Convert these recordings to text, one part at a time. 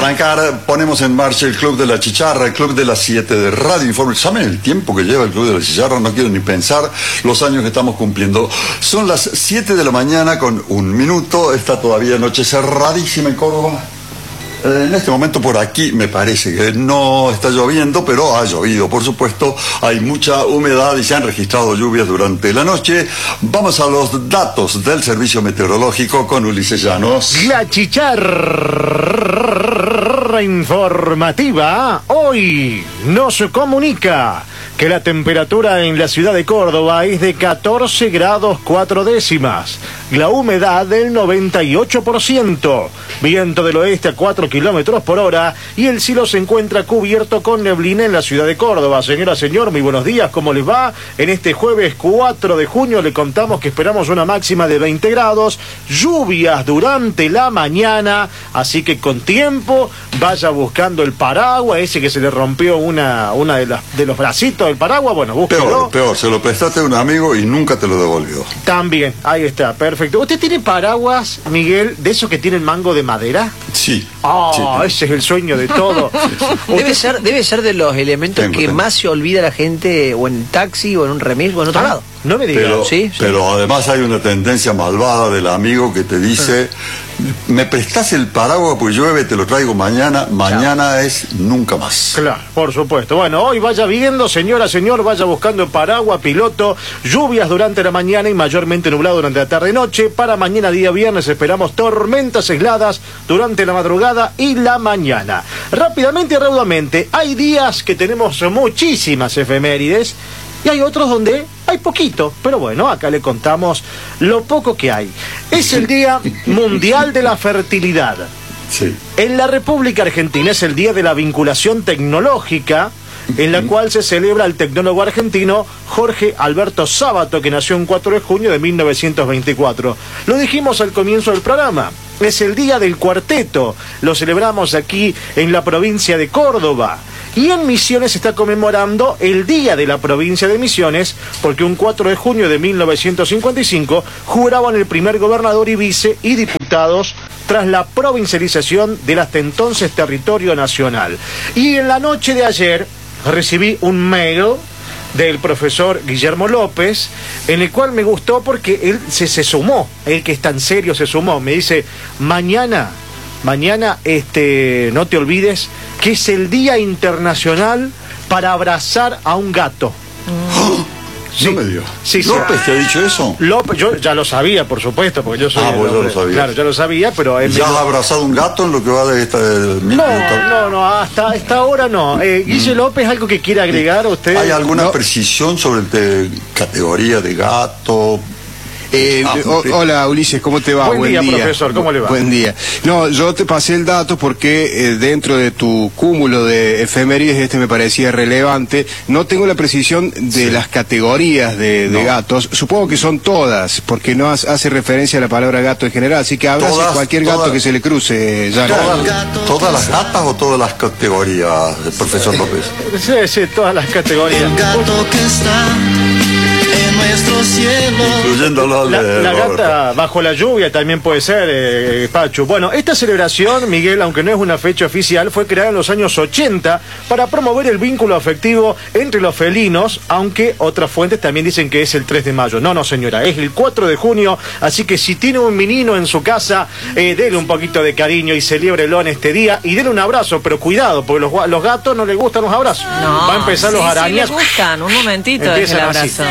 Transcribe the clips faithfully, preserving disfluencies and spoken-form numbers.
arrancar, ponemos en marcha el Club de la Chicharra, el Club de las siete de Radio Informe. ¿Saben el tiempo que lleva el Club de la Chicharra? No quiero ni pensar los años que estamos cumpliendo. Son las siete de la mañana con un minuto. Está todavía noche cerradísima en Córdoba. En este momento por aquí me parece que no está lloviendo, pero ha llovido, por supuesto. Hay mucha humedad y se han registrado lluvias durante la noche. Vamos a los datos del servicio meteorológico con Ulises Llanos. La Chicharra informativa hoy nos comunica que la temperatura en la ciudad de Córdoba es de catorce grados cuatro décimas, la humedad del noventa y ocho por ciento, viento del oeste a cuatro kilómetros por hora y el cielo se encuentra cubierto con neblina en la ciudad de Córdoba. Señora, señor, muy buenos días, ¿cómo les va? En este jueves cuatro de junio le contamos que esperamos una máxima de veinte grados, lluvias durante la mañana, así que con tiempo vaya buscando el paraguas, ese que se le rompió una, una de, las, de los bracitos del paraguas, bueno, búsquelo. Peor, peor, se lo prestaste a un amigo y nunca te lo devolvió. También, ahí está, perfecto. ¿Usted tiene paraguas, Miguel, de esos que tienen mango de madera? Sí. Ah, sí. Ese es el sueño de todo. Debe ser, debe ser de los elementos tengo, que tengo. más se olvida la gente, o en taxi, o en un remis, o en otro Ah, lado. no me digas. Pero, Sí, sí. pero además hay una tendencia malvada del amigo que te dice, me prestás el paraguas pues llueve, te lo traigo mañana, mañana es nunca más. Claro, por supuesto. Bueno, hoy vaya viendo, señora, señor, vaya buscando el paraguas, piloto, lluvias durante la mañana y mayormente nublado durante la tarde-noche. Para mañana, día viernes, esperamos tormentas aisladas durante la madrugada y la mañana. Rápidamente y raudamente, hay días que tenemos muchísimas efemérides y hay otros donde hay poquito, pero bueno, acá le contamos lo poco que hay. Es el Día Mundial de la Fertilidad. Sí. En la República Argentina es el Día de la Vinculación Tecnológica, en la cual se celebra el tecnólogo argentino Jorge Alberto Sábato, que nació el cuatro de junio de mil novecientos veinticuatro. Lo dijimos al comienzo del programa, es el Día del Cuarteto, lo celebramos aquí en la provincia de Córdoba. Y en Misiones se está conmemorando el Día de la Provincia de Misiones, porque un cuatro de junio de mil novecientos cincuenta y cinco juraban el primer gobernador y vice y diputados tras la provincialización del hasta entonces territorio nacional. Y en la noche de ayer recibí un mail del profesor Guillermo López, en el cual me gustó porque él se, se sumó, él que es tan serio se sumó, me dice, mañana, mañana este, no te olvides que es el Día Internacional para abrazar a un gato. ¡Oh! Sí. No me dio. Sí, sí. ¿López te ha dicho eso? López, yo ya lo sabía, por supuesto, porque yo soy... Ah, el vos ya hombre. lo sabías. Claro, ya lo sabía, pero... él ¿Ya me... has abrazado un gato en lo que va de esta... No, no, no, hasta esta hora no. Eh, Guille López, ¿algo que quiera agregar a usted? ¿Hay alguna No. precisión sobre de categoría de gato? Eh, Ah, o- hola Ulises, ¿cómo te va? Buen día, profesor, ¿cómo le va? Buen día. No, yo te pasé el dato porque eh, dentro de tu cúmulo de efemérides este me parecía relevante. No tengo la precisión de Sí. las categorías de, de No. gatos. Supongo que son todas, porque no hace, hace referencia a la palabra gato en general. Así que abrace Todas, cualquier gato todas. que se le cruce. Ya. ¿Todas, ¿Todas las gatas o todas las categorías, profesor López? Sí, sí, todas las categorías. El gato que está en nuestro cielo. Incluyéndolo La, de la Roberto. gata bajo la lluvia también puede ser, eh, Pachu. Bueno, esta celebración, Miguel, aunque no es una fecha oficial, fue creada en los años ochenta para promover el vínculo afectivo entre los felinos, aunque otras fuentes también dicen que es el tres de mayo. No, no, señora, es el cuatro de junio, así que si tiene un menino en su casa, eh, dele un poquito de cariño y celébrelo en este día y dele un abrazo, pero cuidado, porque los, gua- los gatos no les gustan los abrazos. No, Va a empezar sí, los sí arañas. les gustan, un momentito es Empiezan el así. abrazo.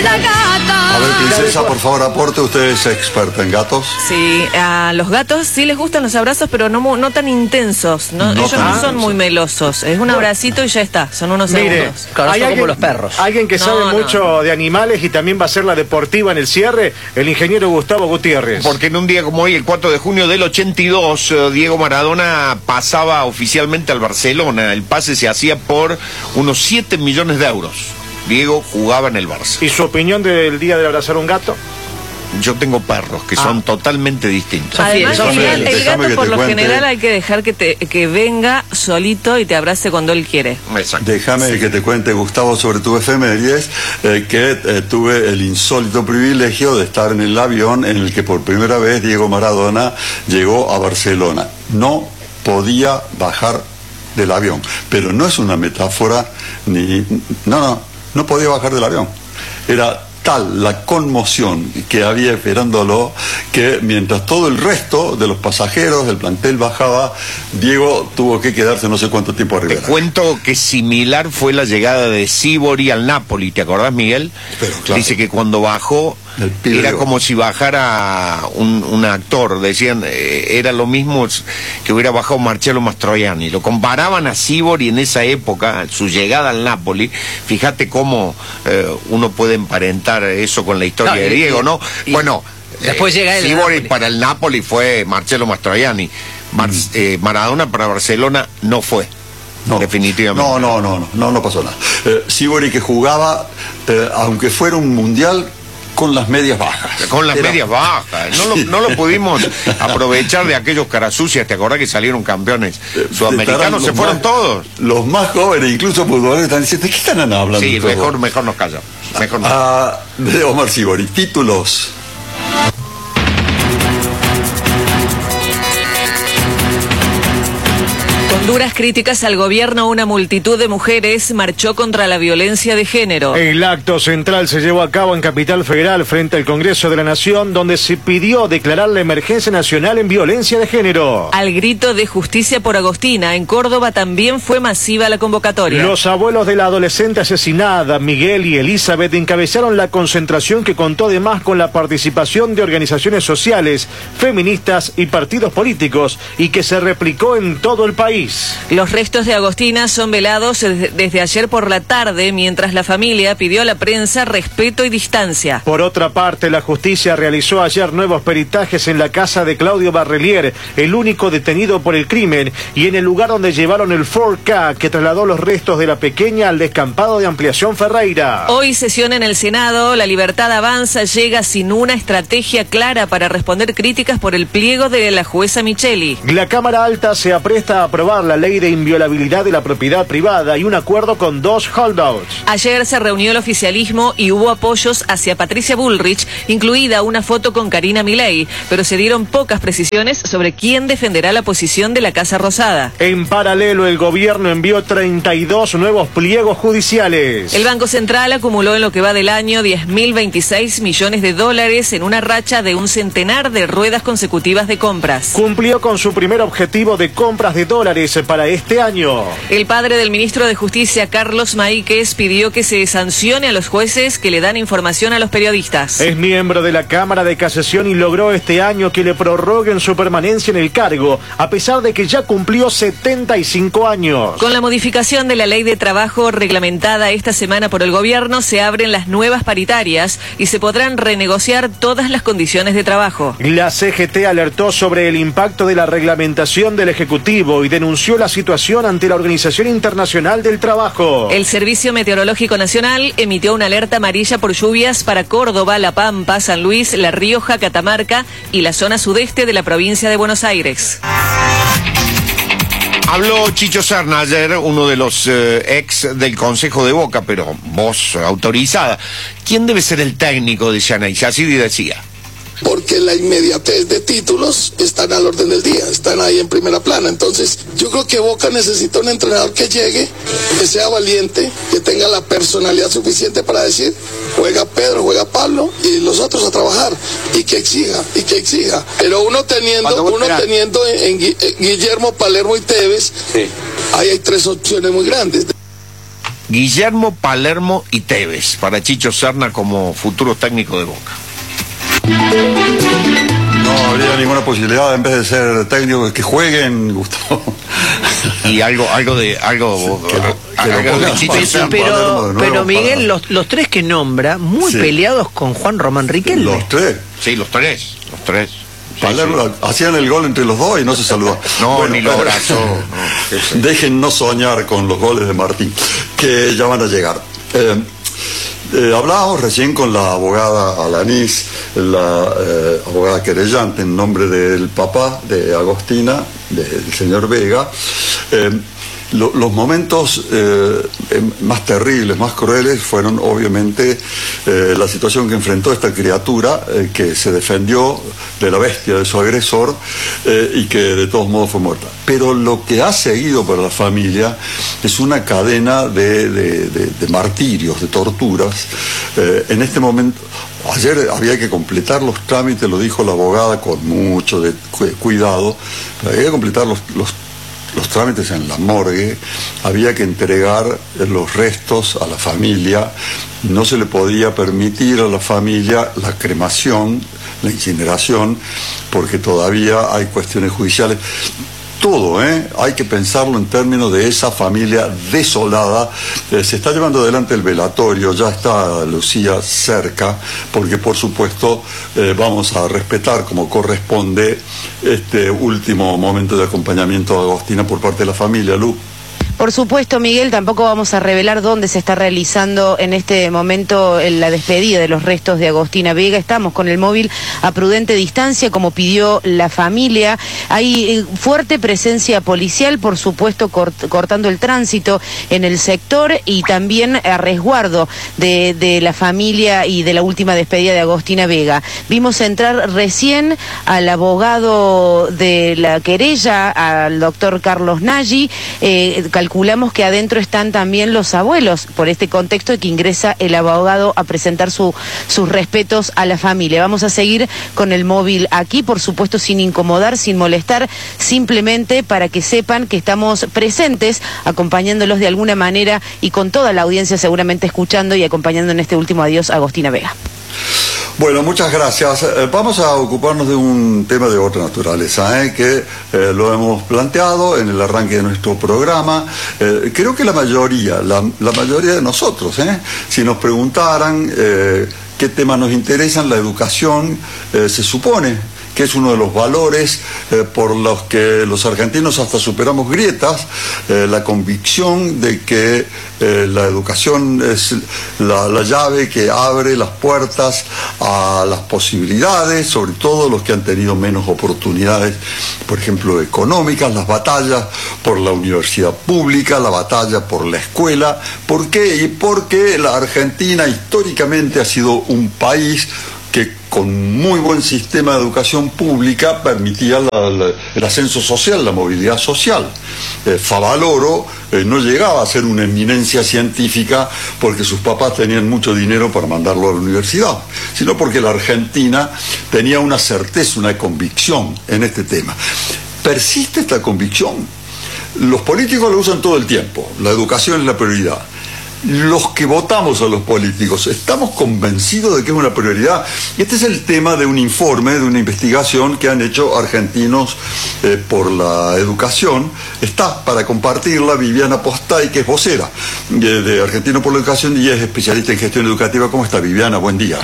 A ver, princesa, por favor, aporte. Usted es experta en gatos. Sí, a los gatos sí les gustan los abrazos, pero no, mu- no tan intensos. No, No ellos tan no son intensos. muy melosos. Es un abracito y ya está, son unos Mire, segundos. Claro, hay son como alguien, los perros. alguien que No, sabe no. mucho de animales y también va a ser la deportiva en el cierre, el ingeniero Gustavo Gutiérrez. Porque en un día como hoy, el cuatro de junio del ochenta y dos, eh, Diego Maradona pasaba oficialmente al Barcelona. El pase se hacía por unos siete millones de euros. Diego jugaba en el Barça. ¿Y su opinión del día de abrazar un gato? Yo tengo perros que son totalmente distintos. Además, Déjame- el, gato- el déjame gato que por te lo cuente. general hay que dejar que, te, que venga solito y te abrace cuando él quiere. Exacto. Déjame que te cuente, Gustavo, sobre tu efemérides, eh, que eh, tuve el insólito privilegio de estar en el avión en el que por primera vez Diego Maradona llegó a Barcelona. No podía bajar del avión. Pero no es una metáfora, ni... No, no, no podía bajar del avión. Era tal la conmoción que había esperándolo que mientras todo el resto de los pasajeros del plantel bajaba, Diego tuvo que quedarse no sé cuánto tiempo arriba. Te cuento que similar fue la llegada de Sívori al Napoli, ¿te acordás, Miguel? Pero, claro. Dice que cuando bajó era como si bajara un, un actor, decían, eh, era lo mismo que hubiera bajado Marcello Mastroianni. Lo comparaban a Sívori en esa época, su llegada al Napoli. Fíjate cómo eh, uno puede emparentar eso con la historia no, de y, Diego, ¿no? Y, bueno, después eh, llega el Sívori Napoli. para el Napoli fue Marcello Mastroianni. Mar mm. eh, Maradona para Barcelona no fue. No, definitivamente. No, no, no, no, no, no pasó nada. Eh, Sívori que jugaba, eh, aunque fuera un mundial, con las medias bajas. Con las Era... medias bajas. No, sí. lo, no lo pudimos aprovechar de aquellos carasucias. ¿Te acordás que salieron campeones sudamericanos? Se fueron más, todos. Los más jóvenes, incluso futbolistas, están diciendo, ¿de qué están hablando? Sí, mejor, mejor nos callamos. Mejor nos... Ah, de Omar Sívori. Títulos. Duras críticas al gobierno, una multitud de mujeres marchó contra la violencia de género. El acto central se llevó a cabo en Capital Federal frente al Congreso de la Nación, donde se pidió declarar la emergencia nacional en violencia de género. Al grito de justicia por Agostina, en Córdoba también fue masiva la convocatoria. Los abuelos de la adolescente asesinada, Miguel y Elizabeth, encabezaron la concentración que contó además con la participación de organizaciones sociales, feministas y partidos políticos, y que se replicó en todo el país. Los restos de Agostina son velados desde ayer por la tarde, mientras la familia pidió a la prensa respeto y distancia. Por otra parte, la justicia realizó ayer nuevos peritajes en la casa de Claudio Barrelier, el único detenido por el crimen, y en el lugar donde llevaron el Ford Ka, que trasladó los restos de la pequeña al descampado de Ampliación Ferreira. Hoy sesión en el Senado, La Libertad Avanza llega sin una estrategia clara para responder críticas por el pliego de la jueza Micheli. La Cámara Alta se apresta a aprobar la ley de inviolabilidad de la propiedad privada y un acuerdo con dos holdouts. Ayer se reunió el oficialismo y hubo apoyos hacia Patricia Bullrich, incluida una foto con Karina Milei, pero se dieron pocas precisiones sobre quién defenderá la posición de la Casa Rosada. En paralelo, el gobierno envió treinta y dos nuevos pliegos judiciales. El Banco Central acumuló en lo que va del año diez mil veintiséis millones de dólares en una racha de un centenar de ruedas consecutivas de compras. Cumplió con su primer objetivo de compras de dólares para este año. El padre del ministro de Justicia, Carlos Maíquez, pidió que se sancione a los jueces que le dan información a los periodistas. Es miembro de la Cámara de Casación y logró este año que le prorroguen su permanencia en el cargo, a pesar de que ya cumplió setenta y cinco años. Con la modificación de la ley de trabajo reglamentada esta semana por el gobierno, se abren las nuevas paritarias y se podrán renegociar todas las condiciones de trabajo. La C G T alertó sobre el impacto de la reglamentación del Ejecutivo y denunció la situación ante la Organización Internacional del Trabajo. El Servicio Meteorológico Nacional emitió una alerta amarilla por lluvias para Córdoba, La Pampa, San Luis, La Rioja, Catamarca y la zona sudeste de la provincia de Buenos Aires. Habló Chicho Serna ayer, uno de los eh, ex del Consejo de Boca, pero voz autorizada. ¿Quién debe ser el técnico de Xeneize? Así decía. Porque la inmediatez de títulos están al orden del día, están ahí en primera plana. Entonces, yo creo que Boca necesita un entrenador que llegue, que sea valiente, que tenga la personalidad suficiente para decir, juega Pedro, juega Pablo, y los otros a trabajar, y que exija, y que exija. Pero uno teniendo, uno teniendo en, en Guillermo, Palermo y Tevez, sí. Ahí hay tres opciones muy grandes. Guillermo, Palermo y Tevez, para Chicho Serna como futuro técnico de Boca. No habría ninguna posibilidad, en vez de ser técnico, que jueguen, Gustavo. Y algo, algo de, algo, sí, que lo, que algo lo de Chicho Serna. Pero, pero Miguel, los, los tres que nombra, muy sí. peleados con Juan Román Riquelme. Los tres. Sí, los tres, los tres. Palermo, sí, sí. Hacían el gol entre los dos y no se saludaban. No, bueno, ni lo abrazó. No, dejen no soñar con los goles de Martín, que ya van a llegar. Eh, Eh, hablábamos recién con la abogada Alanís, la eh, abogada querellante en nombre del papá de Agostina, del señor Vega, eh, lo, los momentos eh, más terribles, más crueles, fueron obviamente eh, la situación que enfrentó esta criatura eh, que se defendió de la bestia de su agresor eh, y que de todos modos fue muerta. Pero lo que ha seguido para la familia es una cadena de, de, de, de martirios, de torturas. Eh, en este momento, ayer había que completar los trámites, lo dijo la abogada con mucho de cu cuidado, había que completar los, los los trámites en la morgue, había que entregar los restos a la familia, no se le podía permitir a la familia la cremación, la incineración, porque todavía hay cuestiones judiciales. Todo, ¿eh? Hay que pensarlo en términos de esa familia desolada. Eh, se está llevando adelante el velatorio, ya está Lucía cerca, porque por supuesto eh, vamos a respetar como corresponde este último momento de acompañamiento a Agostina por parte de la familia. Lu. Por supuesto, Miguel, tampoco vamos a revelar dónde se está realizando en este momento la despedida de los restos de Agostina Vega. Estamos con el móvil a prudente distancia, como pidió la familia. Hay fuerte presencia policial, por supuesto, cort cortando el tránsito en el sector y también a resguardo de, de la familia y de la última despedida de Agostina Vega. Vimos entrar recién al abogado de la querella, al doctor Carlos Nagy. Eh, Calculamos que adentro están también los abuelos, por este contexto de que ingresa el abogado a presentar su, sus respetos a la familia. Vamos a seguir con el móvil aquí, por supuesto sin incomodar, sin molestar, simplemente para que sepan que estamos presentes, acompañándolos de alguna manera y con toda la audiencia seguramente escuchando y acompañando en este último adiós a Agostina Vega. Bueno, muchas gracias. Eh, vamos a ocuparnos de un tema de otra naturaleza, eh, que eh, lo hemos planteado en el arranque de nuestro programa. Eh, creo que la mayoría, la, la mayoría de nosotros, eh, si nos preguntaran eh, qué temas nos interesan, la educación eh, se supone que es uno de los valores eh, por los que los argentinos hasta superamos grietas, eh, la convicción de que eh, la educación es la, la llave que abre las puertas a las posibilidades, sobre todo los que han tenido menos oportunidades, por ejemplo, económicas, las batallas por la universidad pública, la batalla por la escuela. ¿Por qué? Y porque la Argentina históricamente ha sido un país que con muy buen sistema de educación pública permitía la, la, el ascenso social, la movilidad social. Eh, Favaloro eh, no llegaba a ser una eminencia científica porque sus papás tenían mucho dinero para mandarlo a la universidad, sino porque la Argentina tenía una certeza, una convicción en este tema. ¿Persiste esta convicción? Los políticos lo usan todo el tiempo, la educación es la prioridad. Los que votamos a los políticos, ¿estamos convencidos de que es una prioridad? Y este es el tema de un informe, de una investigación que han hecho argentinos eh, por la educación. Está para compartirla Viviana Postay, que es vocera de, de Argentinos por la Educación y es especialista en gestión educativa. ¿Cómo está, Viviana? Buen día.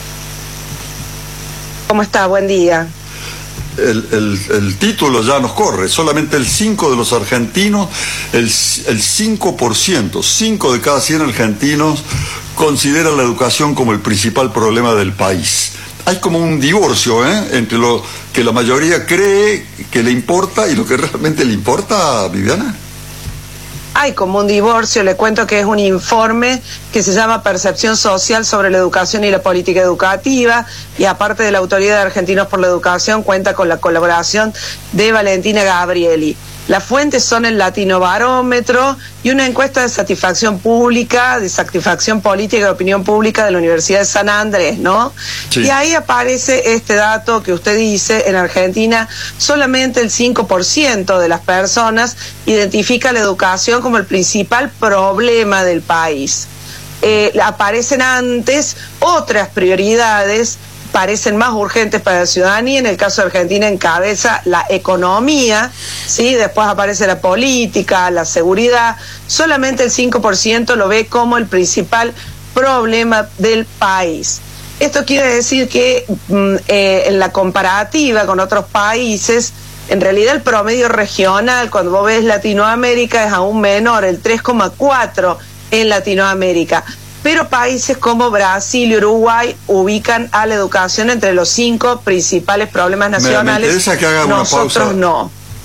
¿Cómo está? Buen día. El, el, el título ya nos corre, solamente el cinco de los argentinos, el, el cinco por ciento, cinco de cada cien argentinos consideran la educación como el principal problema del país. Hay como un divorcio ¿eh? entre lo que la mayoría cree que le importa y lo que realmente le importa, Viviana. Hay como un divorcio, le cuento que es un informe que se llama Percepción Social sobre la Educación y la Política Educativa, y aparte de la Autoridad de Argentinos por la Educación, cuenta con la colaboración de Valentina Gabrieli. Las fuentes son el Latino Barómetro y una encuesta de satisfacción pública, de satisfacción política y de opinión pública de la Universidad de San Andrés, ¿no? Sí. Y ahí aparece este dato que usted dice, en Argentina solamente el cinco por ciento de las personas identifica la educación como el principal problema del país. Eh, aparecen antes otras prioridades, parecen más urgentes para la ciudadanía. En el caso de Argentina encabeza la economía, ¿sí? Después aparece la política, la seguridad. Solamente el cinco por ciento lo ve como el principal problema del país. Esto quiere decir que mm, eh, en la comparativa con otros países, en realidad el promedio regional, cuando vos ves Latinoamérica, es aún menor, el tres coma cuatro en Latinoamérica. Pero países como Brasil y Uruguay ubican a la educación entre los cinco principales problemas nacionales. Me, me interesa que haga una Nosotros pausa. no.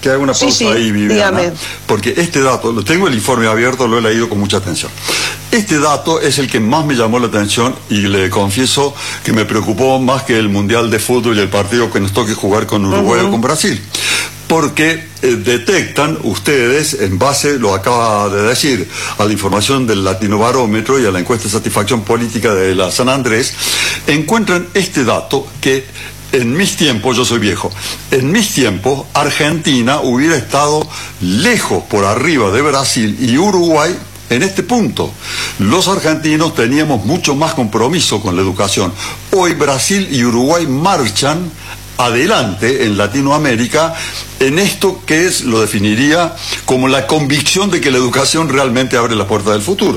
que haga una pausa sí, sí, ahí, Viviana, dígame. porque este dato, lo tengo el informe abierto, lo he leído con mucha atención. Este dato es el que más me llamó la atención y le confieso que me preocupó más que el Mundial de Fútbol y el partido que nos toque jugar con Uruguay uh-huh. o con Brasil. Porque eh, detectan ustedes, en base, lo acaba de decir, a la información del Latinobarómetro y a la encuesta de satisfacción política de la San Andrés, encuentran este dato que en mis tiempos, yo soy viejo, en mis tiempos Argentina hubiera estado lejos por arriba de Brasil y Uruguay en este punto. Los argentinos teníamos mucho más compromiso con la educación. Hoy Brasil y Uruguay marchan adelante en Latinoamérica en esto que es, lo definiría como la convicción de que la educación realmente abre la puerta del futuro.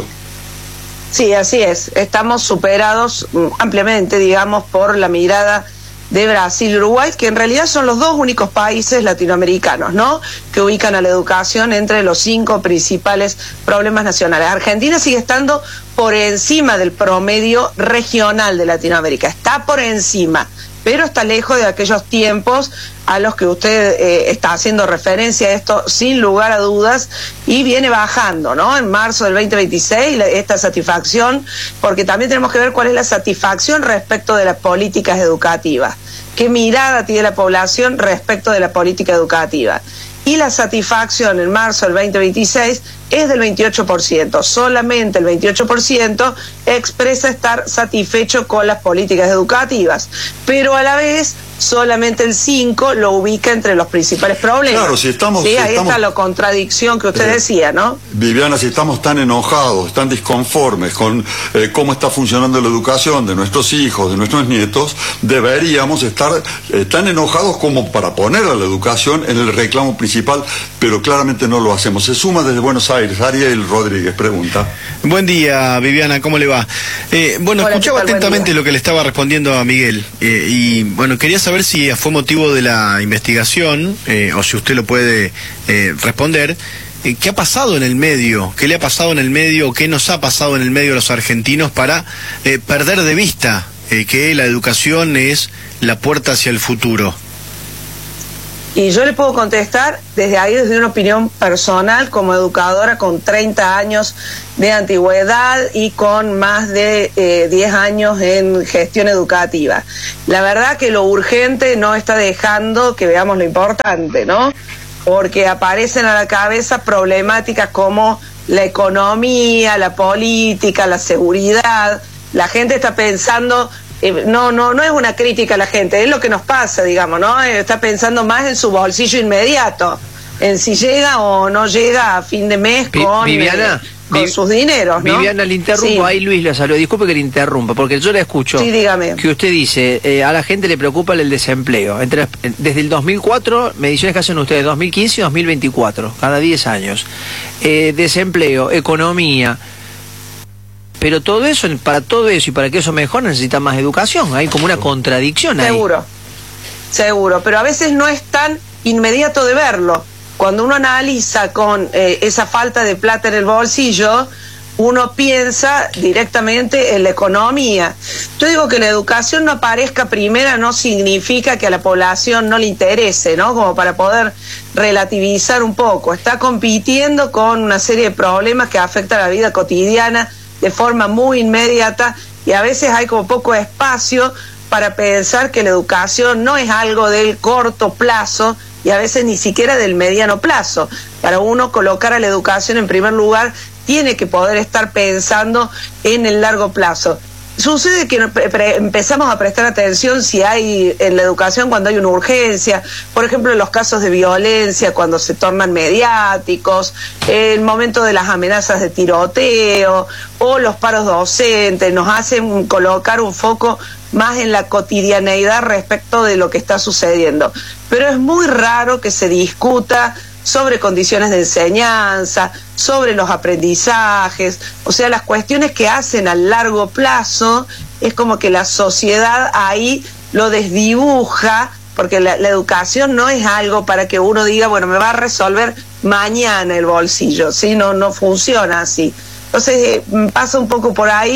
Sí, así es. Estamos superados ampliamente, digamos, por la mirada de Brasil y Uruguay, que en realidad son los dos únicos países latinoamericanos, ¿no?, que ubican a la educación entre los cinco principales problemas nacionales. Argentina sigue estando por encima del promedio regional de Latinoamérica, está por encima, pero está lejos de aquellos tiempos a los que usted eh, está haciendo referencia, esto sin lugar a dudas, y viene bajando, ¿no? En marzo del veinte veintiséis, la, esta satisfacción, porque también tenemos que ver cuál es la satisfacción respecto de las políticas educativas, qué mirada tiene la población respecto de la política educativa. Y la satisfacción en marzo del veinte veintiséis es del veintiocho por ciento. Solamente el veintiocho por ciento expresa estar satisfecho con las políticas educativas, pero a la vez solamente el cinco por ciento lo ubica entre los principales problemas. Claro, si estamos... Sí, si ahí estamos, está la contradicción que usted eh, decía, ¿no? Viviana, si estamos tan enojados, tan disconformes con eh, cómo está funcionando la educación de nuestros hijos, de nuestros nietos, deberíamos estar eh, tan enojados como para poner a la educación en el reclamo principal, pero claramente no lo hacemos. Se suma desde Buenos Aires, Ariel Rodríguez pregunta. Buen día, Viviana, ¿cómo le va? Eh, bueno, Hola, escuchaba atentamente lo que le estaba respondiendo a Miguel, eh, y bueno, quería saber si fue motivo de la investigación, eh, o si usted lo puede eh, responder. Eh, ¿Qué ha pasado en el medio? ¿Qué le ha pasado en el medio? ¿Qué nos ha pasado en el medio a los argentinos para eh, perder de vista eh, que la educación es la puerta hacia el futuro? Y yo le puedo contestar desde ahí, desde una opinión personal, como educadora con treinta años de antigüedad y con más de eh, diez años en gestión educativa. La verdad que lo urgente no está dejando que veamos lo importante, ¿no? Porque aparecen a la cabeza problemáticas como la economía, la política, la seguridad. La gente está pensando... Eh, no, no, no es una crítica a la gente, es lo que nos pasa, digamos, ¿no? Eh, está pensando más en su bolsillo inmediato, en si llega o no llega a fin de mes con, Viviana, eh, con Vi sus dineros, ¿no? Viviana, le interrumpo, sí. Ahí Luis le saluda, disculpe que le interrumpa, porque yo le escucho. Sí, dígame. Que usted dice, eh, a la gente le preocupa el desempleo. Entre, desde el dos mil cuatro, mediciones que hacen ustedes, dos mil quince y dos mil veinticuatro, cada diez años. Eh, desempleo, economía... Pero todo eso, para todo eso y para que eso mejore necesita más educación. Hay como una contradicción ahí. Seguro, seguro, pero a veces no es tan inmediato de verlo. Cuando uno analiza con eh, esa falta de plata en el bolsillo, uno piensa directamente en la economía. Yo digo que la educación no aparezca primera no significa que a la población no le interese, ¿no? Como para poder relativizar un poco. Está compitiendo con una serie de problemas que afectan a la vida cotidiana de forma muy inmediata, y a veces hay como poco espacio para pensar que la educación no es algo del corto plazo y a veces ni siquiera del mediano plazo. Para uno colocar a la educación en primer lugar tiene que poder estar pensando en el largo plazo. Sucede que empezamos a prestar atención si hay en la educación cuando hay una urgencia, por ejemplo en los casos de violencia, cuando se tornan mediáticos, el momento de las amenazas de tiroteo o los paros docentes, nos hacen colocar un foco más en la cotidianeidad respecto de lo que está sucediendo. Pero es muy raro que se discuta sobre condiciones de enseñanza, sobre los aprendizajes, o sea, las cuestiones que hacen a largo plazo, es como que la sociedad ahí lo desdibuja, porque la, la educación no es algo para que uno diga, bueno, me va a resolver mañana el bolsillo, ¿sí? No, no funciona así. Entonces eh, pasa un poco por ahí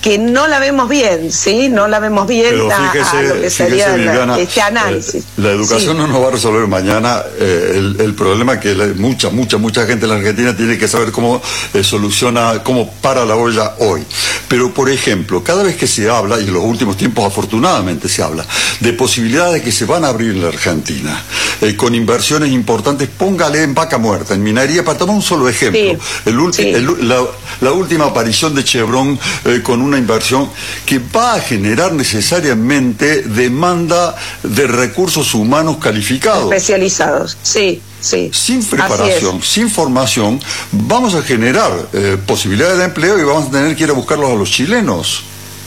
que no la vemos bien, ¿sí? No la vemos bien Pero fíjese, a, a lo que sería fíjese, Viviana, la, este análisis. Eh, la educación sí. no nos va a resolver mañana eh, el, el problema que la, mucha, mucha, mucha gente en la Argentina tiene que saber cómo eh, soluciona, cómo para la olla hoy. Pero, por ejemplo, cada vez que se habla, y en los últimos tiempos afortunadamente se habla, de posibilidades que se van a abrir en la Argentina, eh, con inversiones importantes, póngale en vaca muerta, en minería, para tomar un solo ejemplo. Sí. El ulti, sí. el, la, la última aparición de Chevron eh, con una inversión que va a generar necesariamente demanda de recursos humanos calificados. Especializados, sí, sí. Sin preparación, sin formación, vamos a generar eh, posibilidades de empleo y vamos a tener que ir a buscarlos a los chilenos.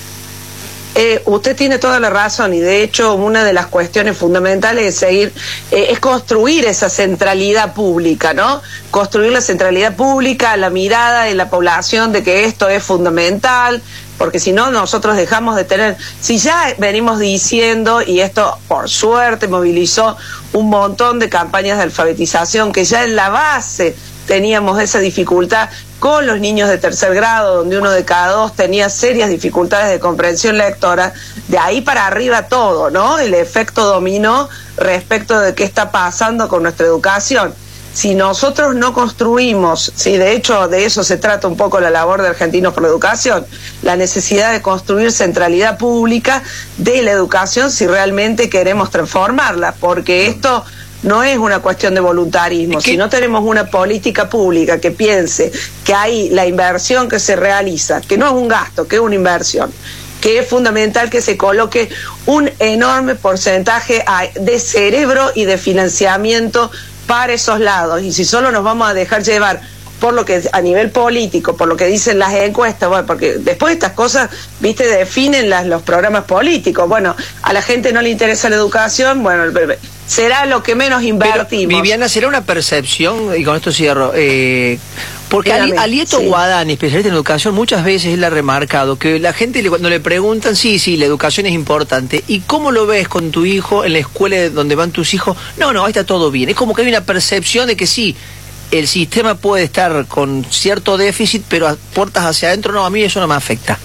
Eh, usted tiene toda la razón y de hecho una de las cuestiones fundamentales es seguir, eh, es construir esa centralidad pública, ¿no? Construir la centralidad pública, la mirada de la población de que esto es fundamental, porque si no nosotros dejamos de tener, si ya venimos diciendo, y esto por suerte movilizó un montón de campañas de alfabetización, que ya en la base teníamos esa dificultad con los niños de tercer grado, donde uno de cada dos tenía serias dificultades de comprensión lectora, de ahí para arriba todo, ¿no? El efecto dominó respecto de qué está pasando con nuestra educación. Si nosotros no construimos, sí, de hecho de eso se trata un poco la labor de Argentinos por la Educación, la necesidad de construir centralidad pública de la educación si realmente queremos transformarla, porque esto no es una cuestión de voluntarismo. Si no tenemos una política pública que piense que hay la inversión que se realiza, que no es un gasto, que es una inversión, que es fundamental que se coloque un enorme porcentaje de cerebro y de financiamiento para esos lados, y si solo nos vamos a dejar llevar por lo que a nivel político, por lo que dicen las encuestas, bueno, porque después estas cosas, viste, definen las, los programas políticos. Bueno, a la gente no le interesa la educación, bueno, será lo que menos invertimos. Pero, Viviana, ¿será una percepción, y con esto cierro, eh, porque Ali, Alieto sí. Guadani, especialista en educación, muchas veces él ha remarcado que la gente le, cuando le preguntan, sí, sí, la educación es importante, ¿y cómo lo ves con tu hijo en la escuela donde van tus hijos? No, no, ahí está todo bien. Es como que hay una percepción de que sí, el sistema puede estar con cierto déficit, pero a puertas hacia adentro, no, a mí eso no me afecta.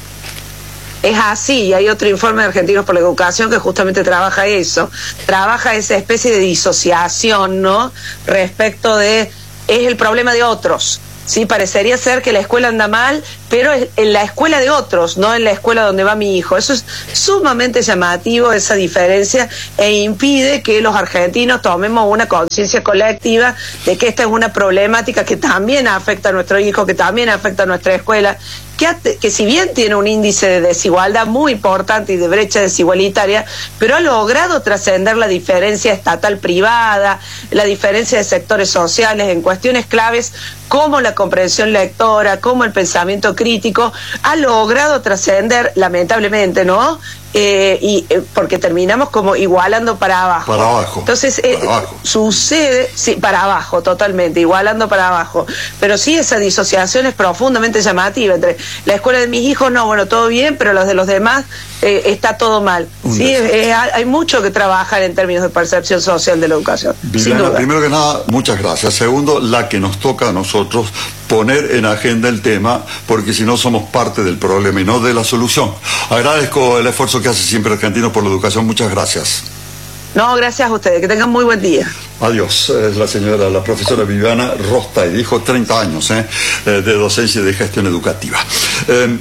Es así, y hay otro informe de Argentinos por la Educación que justamente trabaja eso, trabaja esa especie de disociación, ¿no?, respecto de, es el problema de otros. Sí, parecería ser que la escuela anda mal, pero es en la escuela de otros, no en la escuela donde va mi hijo. Eso es sumamente llamativo, esa diferencia, e impide que los argentinos tomemos una conciencia colectiva de que esta es una problemática que también afecta a nuestro hijo, que también afecta a nuestra escuela, que, que si bien tiene un índice de desigualdad muy importante y de brecha desigualitaria, pero ha logrado trascender la diferencia estatal-privada, la diferencia de sectores sociales en cuestiones claves como la comprensión lectora, como el pensamiento crítico, ha logrado trascender, lamentablemente, ¿no?, Eh, y eh, porque terminamos como igualando para abajo. Para abajo. Entonces, eh, para abajo. sucede, sí, para abajo, totalmente, igualando para abajo. Pero sí, esa disociación es profundamente llamativa entre la escuela de mis hijos, no, bueno, todo bien, pero los de los demás eh, está todo mal. Un sí, eh, eh, hay mucho que trabajar en términos de percepción social de la educación. Viviana, primero que nada, muchas gracias. Segundo, la que nos toca a nosotros poner en agenda el tema, porque si no somos parte del problema y no de la solución. Agradezco el esfuerzo que hace siempre Argentinos por la Educación. Muchas gracias. No, gracias a ustedes. Que tengan muy buen día. Adiós. Es la señora, la profesora Viviana Rostay, dijo treinta años eh, de docencia y de gestión educativa. Eh,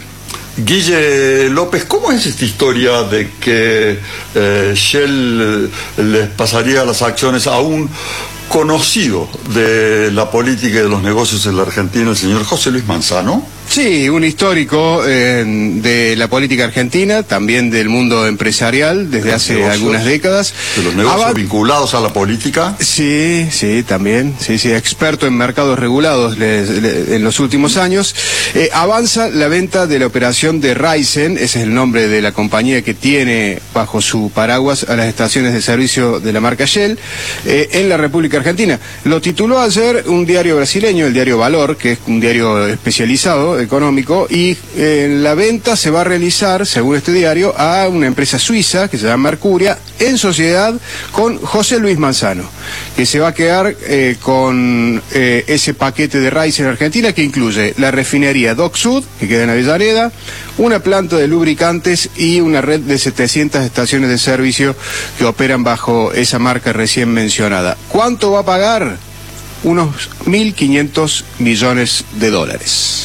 Guille López, ¿cómo es esta historia de que eh, Shell les pasaría las acciones a un conocido de la política y de los negocios en la Argentina, el señor José Luis Manzano? Sí, un histórico eh, de la política argentina, también del mundo empresarial, desde de hace negocios, algunas décadas. ¿De los negocios Ava vinculados a la política? Sí, sí, también, sí, sí, experto en mercados regulados le, le, en los últimos años. Eh, avanza la venta de la operación de Raízen, ese es el nombre de la compañía que tiene bajo su paraguas a las estaciones de servicio de la marca Shell, eh, en la República Argentina. Lo tituló ayer un diario brasileño, el diario Valor, que es un diario especializado económico, y eh, la venta se va a realizar, según este diario, a una empresa suiza que se llama Mercuria, en sociedad con José Luis Manzano, que se va a quedar eh, con eh, ese paquete de Raízen en Argentina, que incluye la refinería Dock Sud, que queda en Avellaneda, una planta de lubricantes y una red de setecientas estaciones de servicio que operan bajo esa marca recién mencionada. ¿Cuánto va a pagar? Unos mil quinientos millones de dólares.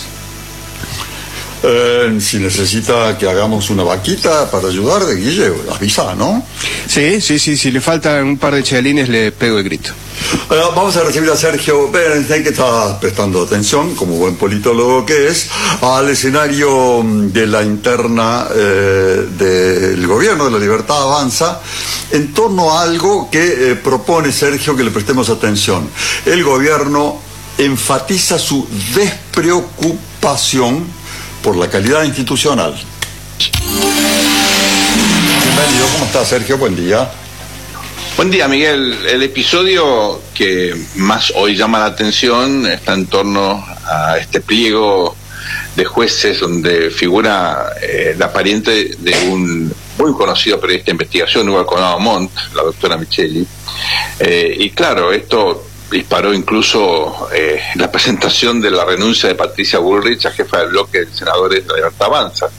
Eh, si necesita que hagamos una vaquita para ayudar, de Guille, avisa, ¿no? Sí, sí, sí, si le faltan un par de chelines le pego el grito. Eh, vamos a recibir a Sergio Berenstein, que está prestando atención, como buen politólogo que es, al escenario de la interna eh, del gobierno de la Libertad Avanza, en torno a algo que eh, propone Sergio que le prestemos atención. El gobierno enfatiza su despreocupación por la calidad institucional. Bienvenido, ¿cómo estás, Sergio? Buen día. Buen día, Miguel. El episodio que más hoy llama la atención está en torno a este pliego de jueces donde figura eh, la pariente de un muy conocido periodista de investigación, Hugo Alconado Montt, la doctora Micheli. Eh, y claro, esto disparó incluso eh, la presentación de la renuncia de Patricia Bullrich a jefa del bloque de senadores de la Libertad Avanza.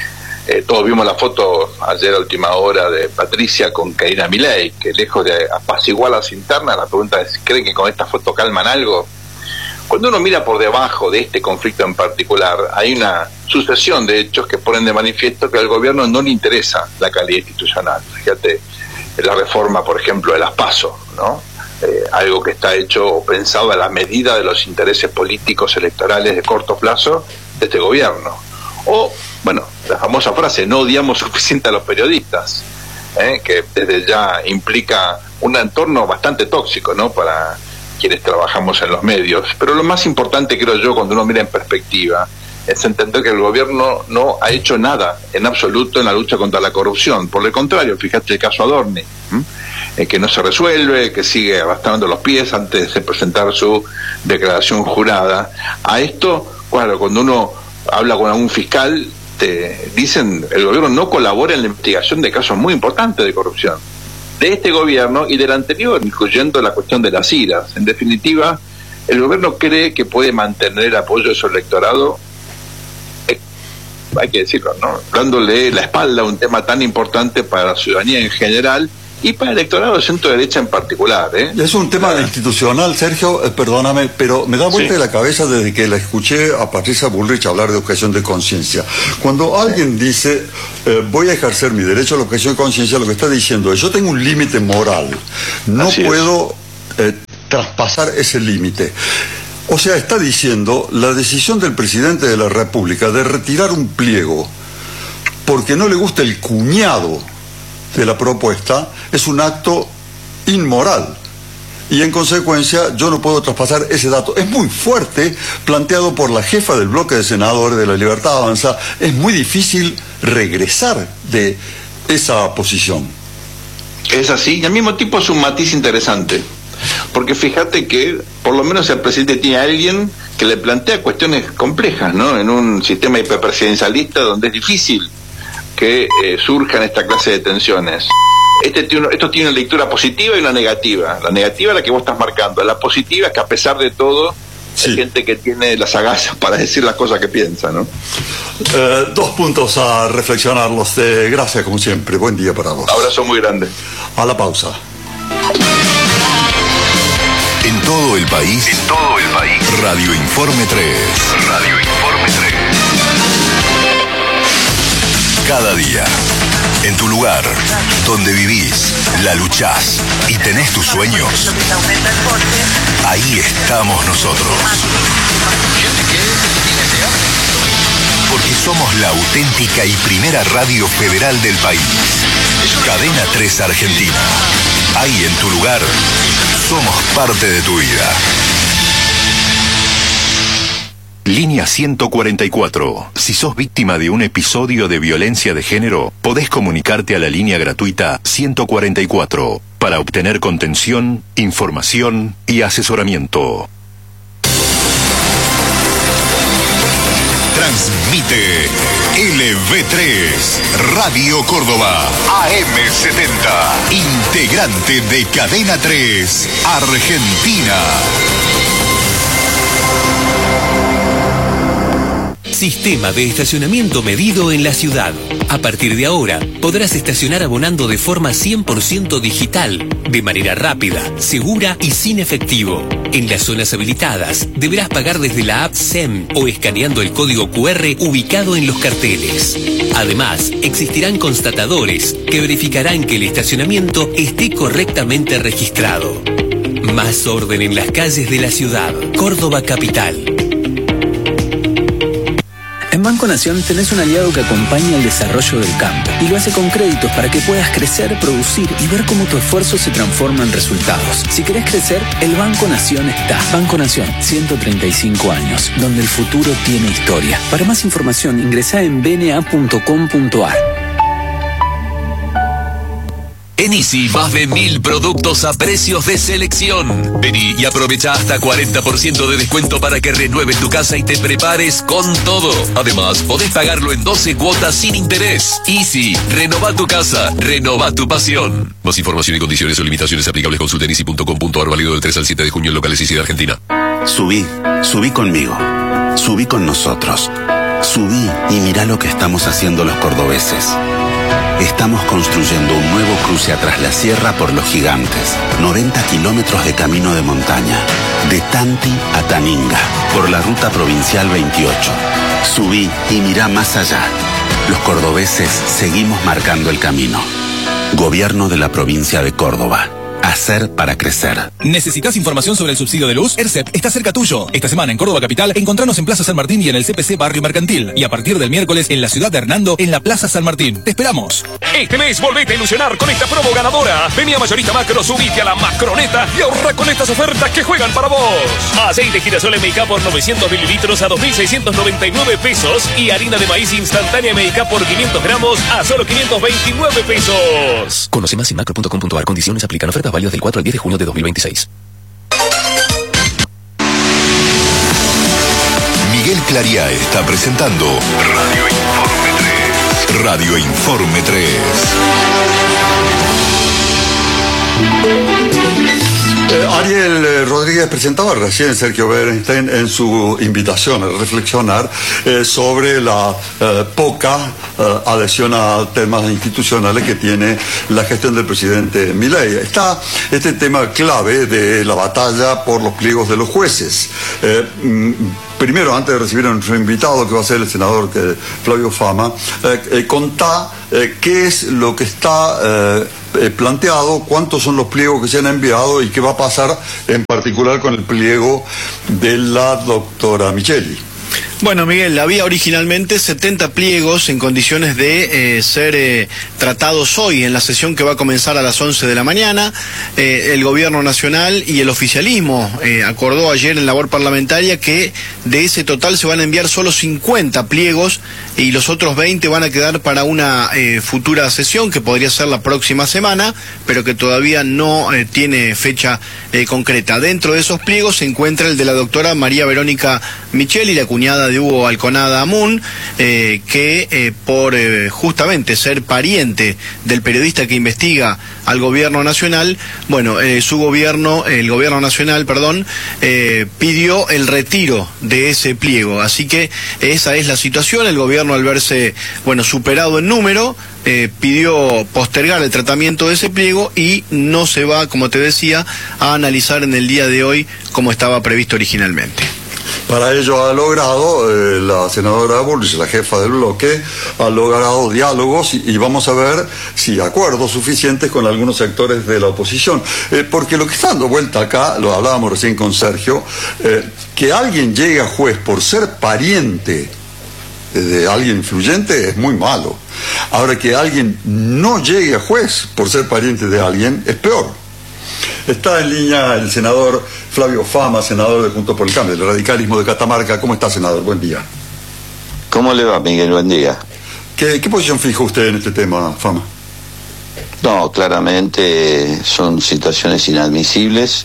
Eh, todos vimos la foto ayer a última hora de Patricia con Karina Milei, que lejos de apaciguar las internas, la pregunta es, ¿creen que con esta foto calman algo? Cuando uno mira por debajo de este conflicto en particular, hay una sucesión de hechos que ponen de manifiesto que al gobierno no le interesa la calidad institucional. Fíjate, la reforma, por ejemplo, de las PASO, ¿no? Eh, algo que está hecho o pensado a la medida de los intereses políticos electorales de corto plazo de este gobierno. O, bueno, la famosa frase, no odiamos suficiente a los periodistas, ¿eh? que desde ya implica un entorno bastante tóxico, ¿no?, para quienes trabajamos en los medios. Pero lo más importante, creo yo, cuando uno mira en perspectiva, es entender que el gobierno no ha hecho nada en absoluto en la lucha contra la corrupción. Por el contrario, fíjate el caso Adorni, eh, que no se resuelve, que sigue arrastrando los pies antes de presentar su declaración jurada. A esto, claro, cuando uno habla con algún fiscal, te dicen el gobierno no colabora en la investigación de casos muy importantes de corrupción de este gobierno y del anterior, incluyendo la cuestión de las iras. En definitiva, el gobierno cree que puede mantener el apoyo de su electorado, eh, hay que decirlo, ¿no?, dándole la espalda a un tema tan importante para la ciudadanía en general y para el electorado de centro-derecha en particular. ¿eh? Es un tema ah. institucional, Sergio, eh, perdóname, pero me da vuelta sí. de la cabeza desde que la escuché a Patricia Bullrich hablar de objeción de conciencia. Cuando alguien dice, eh, voy a ejercer mi derecho a la objeción de conciencia, lo que está diciendo es, yo tengo un límite moral, no Así puedo eh, traspasar ese límite. O sea, está diciendo, la decisión del presidente de la República de retirar un pliego porque no le gusta el cuñado de la propuesta es un acto inmoral y en consecuencia yo no puedo traspasar ese dato. Es muy fuerte, planteado por la jefa del bloque de senadores de la Libertad Avanza. Es muy difícil regresar de esa posición. Es así, y al mismo tiempo es un matiz interesante, porque fíjate que por lo menos el presidente tiene a alguien que le plantea cuestiones complejas, ¿no?, en un sistema hiperpresidencialista donde es difícil que eh, surjan esta clase de tensiones. Este tiene, esto tiene una lectura positiva y una negativa. La negativa es la que vos estás marcando. La positiva es que a pesar de todo, sí. hay gente que tiene las agallas para decir las cosas que piensa, ¿no? Eh, dos puntos a reflexionarlos. Eh, gracias, como siempre. Buen día para vos. Abrazo muy grande. A la pausa. En todo el país. En todo el país. Radio Informe tres. Radio Informe tres. Cada día, en tu lugar, donde vivís, la luchás y tenés tus sueños, ahí estamos nosotros. Porque somos la auténtica y primera radio federal del país. Cadena tres Argentina. Ahí en tu lugar, somos parte de tu vida. Línea ciento cuarenta y cuatro. Si sos víctima de un episodio de violencia de género, podés comunicarte a la línea gratuita ciento cuarenta y cuatro para obtener contención, información y asesoramiento. Transmite L V tres, Radio Córdoba, A M setenta, integrante de Cadena tres, Argentina. Sistema de estacionamiento medido en la ciudad. A partir de ahora, podrás estacionar abonando de forma cien por ciento digital, de manera rápida, segura y sin efectivo. En las zonas habilitadas, deberás pagar desde la app S E M o escaneando el código cu erre ubicado en los carteles. Además, existirán constatadores que verificarán que el estacionamiento esté correctamente registrado. Más orden en las calles de la ciudad. Córdoba Capital. En Banco Nación tenés un aliado que acompaña el desarrollo del campo y lo hace con créditos para que puedas crecer, producir y ver cómo tu esfuerzo se transforma en resultados. Si querés crecer, el Banco Nación está. Banco Nación, ciento treinta y cinco años, donde el futuro tiene historia. Para más información, ingresá en b n a punto com punto a r. En Easy, más de mil productos a precios de selección. Vení y aprovecha hasta cuarenta por ciento de descuento para que renueves tu casa y te prepares con todo. Además, podés pagarlo en doce cuotas sin interés. Easy, renova tu casa, renova tu pasión. Más información y condiciones o limitaciones aplicables consulta en easy punto com punto a r, válido del tres al siete de junio en locales Easy de Argentina. Subí, subí conmigo, subí con nosotros. Subí y mirá lo que estamos haciendo los cordobeses. Estamos construyendo un nuevo cruce a Tras la Sierra por Los Gigantes. noventa kilómetros de camino de montaña. De Tanti a Taninga, por la ruta provincial veintiocho. Subí y mirá más allá. Los cordobeses seguimos marcando el camino. Gobierno de la provincia de Córdoba. Hacer para crecer. ¿Necesitas información sobre el subsidio de luz? ERCEP está cerca tuyo. Esta semana en Córdoba Capital, encontranos en Plaza San Martín y en el C P C Barrio Mercantil. Y a partir del miércoles en la ciudad de Hernando, en la Plaza San Martín. ¡Te esperamos! Este mes volvete a ilusionar con esta promo ganadora. Vení a Mayorista Macro, subite a la Macroneta y ahorra con estas ofertas que juegan para vos. Aceite girasol M K por novecientos mililitros a dos mil seiscientos noventa y nueve pesos. Y harina de maíz instantánea M K por quinientos gramos a solo quinientos veintinueve pesos. Conoce más en macro punto com punto a r. Condiciones aplican. Ofertas válidas del cuatro al diez de junio de dos mil veintiséis. Miguel Clariá está presentando Radio Informe tres. Radio Informe tres. Eh, Ariel eh, Rodríguez presentaba recién Sergio Berenstein en su invitación a reflexionar eh, sobre la eh, poca eh, adhesión a temas institucionales que tiene la gestión del presidente Milei. Está este tema clave de la batalla por los pliegos de los jueces. Eh, mm, Primero, antes de recibir a nuestro invitado, que va a ser el senador que, Flavio Fama, eh, eh, contá eh, qué es lo que está eh, eh, planteado, cuántos son los pliegos que se han enviado y qué va a pasar en particular con el pliego de la doctora Micheli. Bueno, Miguel, había originalmente setenta pliegos en condiciones de eh, ser eh, tratados hoy en la sesión que va a comenzar a las once de la mañana. Eh, el Gobierno Nacional y el oficialismo eh, acordó ayer en labor parlamentaria que de ese total se van a enviar solo cincuenta pliegos y los otros veinte van a quedar para una eh, futura sesión que podría ser la próxima semana, pero que todavía no eh, tiene fecha eh, concreta. Dentro de esos pliegos se encuentra el de la doctora María Verónica Micheli, la cuñada de Hugo Alconada Amun, eh, que eh, por eh, justamente ser pariente del periodista que investiga al gobierno nacional, bueno, eh, su gobierno, el gobierno nacional, perdón, eh, pidió el retiro de ese pliego. Así que esa es la situación. El gobierno, al verse, bueno, superado en número, eh, pidió postergar el tratamiento de ese pliego y no se va, como te decía, a analizar en el día de hoy como estaba previsto originalmente. Para ello ha logrado, eh, la senadora Bullrich, la jefa del bloque, ha logrado diálogos y, y vamos a ver si acuerdos suficientes con algunos sectores de la oposición. Eh, porque lo que está dando vuelta acá, lo hablábamos recién con Sergio, eh, que alguien llegue a juez por ser pariente de alguien influyente es muy malo. Ahora, que alguien no llegue a juez por ser pariente de alguien es peor. Está en línea el senador Flavio Fama, senador de Juntos por el Cambio, del radicalismo de Catamarca. ¿Cómo está, senador? Buen día. ¿Cómo le va, Miguel? Buen día. ¿Qué, qué posición fija usted en este tema, Fama? No, claramente son situaciones inadmisibles.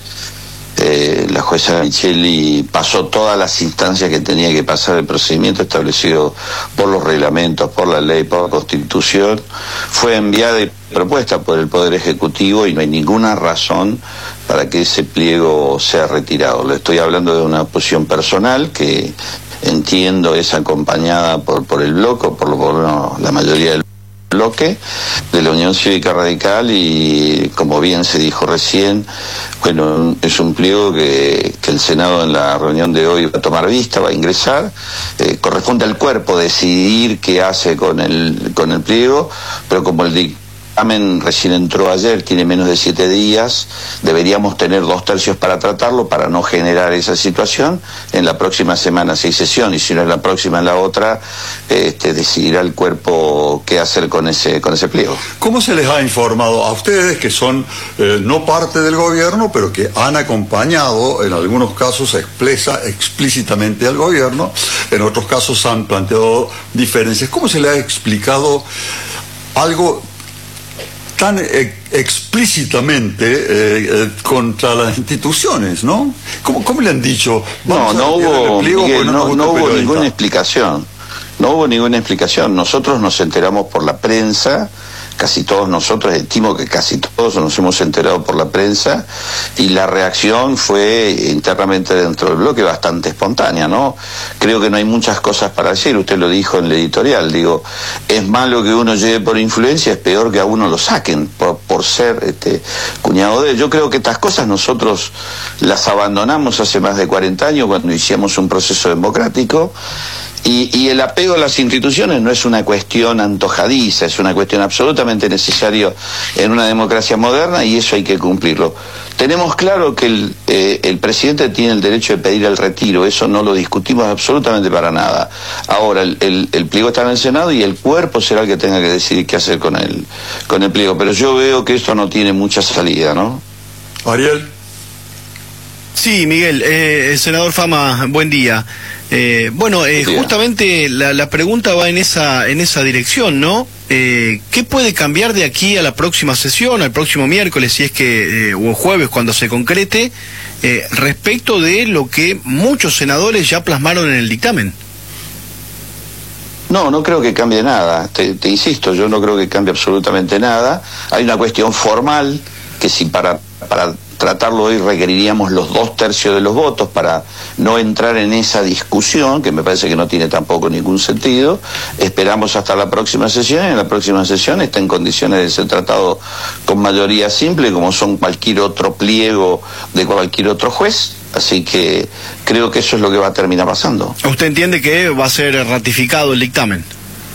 Eh, la jueza Micheli pasó todas las instancias que tenía que pasar el procedimiento establecido por los reglamentos, por la ley, por la Constitución. Fue enviada y propuesta por el Poder Ejecutivo y no hay ninguna razón para que ese pliego sea retirado. Le estoy hablando de una posición personal que entiendo es acompañada por, por el bloque, por lo menos la mayoría del bloque de la Unión Cívica Radical, y como bien se dijo recién, bueno, es un pliego que, que el Senado en la reunión de hoy va a tomar vista, va a ingresar, eh, corresponde al cuerpo decidir qué hace con el, con el pliego, pero como el dictamen recién entró ayer, tiene menos de siete días, deberíamos tener dos tercios para tratarlo, para no generar esa situación. En la próxima semana si hay sesión, y si no en la próxima en la otra, este, decidirá el cuerpo qué hacer con ese, con ese pliego. ¿Cómo se les ha informado a ustedes, que son eh, no parte del gobierno, pero que han acompañado en algunos casos expresa, explícitamente al gobierno, en otros casos han planteado diferencias? ¿Cómo se les ha explicado algo tan eh, explícitamente eh, eh, contra las instituciones, ¿no? ¿Cómo, cómo le han dicho? No, no hubo, Miguel, no, no hubo ninguna explicación. No hubo ninguna explicación. Nosotros nos enteramos por la prensa, casi todos nosotros, estimo que casi todos nos hemos enterado por la prensa, y la reacción fue internamente dentro del bloque bastante espontánea, ¿no? Creo que no hay muchas cosas para decir, usted lo dijo en el editorial, digo, es malo que uno lleve por influencia, es peor que a uno lo saquen por, por ser este, cuñado de él. Yo creo que estas cosas nosotros las abandonamos hace más de cuarenta años cuando iniciamos un proceso democrático. Y, y el apego a las instituciones no es una cuestión antojadiza, es una cuestión absolutamente necesaria en una democracia moderna, y eso hay que cumplirlo. Tenemos claro que el, eh, el presidente tiene el derecho de pedir el retiro, eso no lo discutimos absolutamente para nada. Ahora, el, el, el pliego está en el Senado y el cuerpo será el que tenga que decidir qué hacer con el, con el pliego, pero yo veo que esto no tiene mucha salida, ¿no? Ariel. Sí, Miguel, eh, senador Fama, buen día. Eh, bueno, eh, justamente la, la pregunta va en esa en esa dirección, ¿no? Eh, ¿Qué puede cambiar de aquí a la próxima sesión, al próximo miércoles, si es que, eh, o jueves, cuando se concrete, eh, respecto de lo que muchos senadores ya plasmaron en el dictamen? No, no creo que cambie nada. Te, te insisto, yo no creo que cambie absolutamente nada. Hay una cuestión formal que si para para tratarlo hoy requeriríamos los dos tercios de los votos para no entrar en esa discusión, que me parece que no tiene tampoco ningún sentido. Esperamos hasta la próxima sesión, y en la próxima sesión está en condiciones de ser tratado con mayoría simple, como son cualquier otro pliego de cualquier otro juez. Así que creo que eso es lo que va a terminar pasando. ¿Usted entiende que va a ser ratificado el dictamen?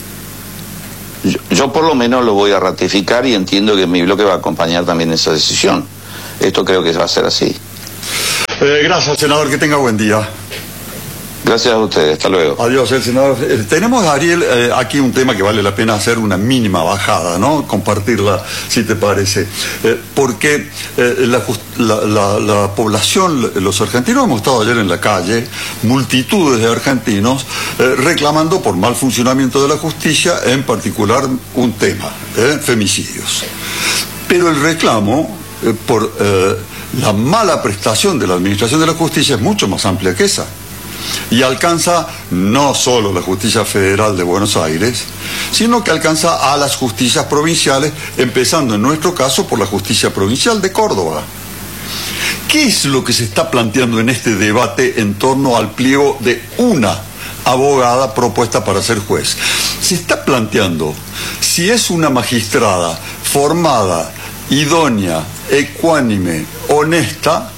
Yo, yo por lo menos lo voy a ratificar, y entiendo que mi bloque va a acompañar también esa decisión. Esto creo que va a ser así. Eh, gracias, senador, que tenga buen día. Gracias a ustedes, hasta luego. Adiós, el senador. Eh, tenemos, Ariel, eh, aquí un tema que vale la pena hacer una mínima bajada, ¿no? Compartirla, si te parece. Eh, porque eh, la, la, la, la población, los argentinos, hemos estado ayer en la calle, multitudes de argentinos, eh, reclamando por mal funcionamiento de la justicia, en particular un tema, eh, femicidios. Pero el reclamo eh, por eh, la mala prestación de la administración de la justicia es mucho más amplia que esa. Y alcanza no solo la justicia federal de Buenos Aires, sino que alcanza a las justicias provinciales, empezando en nuestro caso por la justicia provincial de Córdoba. ¿Qué es lo que se está planteando en este debate en torno al pliego de una abogada propuesta para ser juez? Se está planteando si es una magistrada formada, idónea, ecuánime, honesta,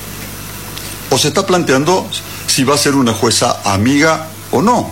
o se está planteando si va a ser una jueza amiga o no.